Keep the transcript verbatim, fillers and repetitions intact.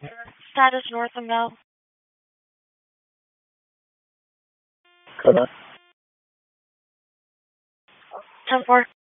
Status north of Mel. Hold on. ten four.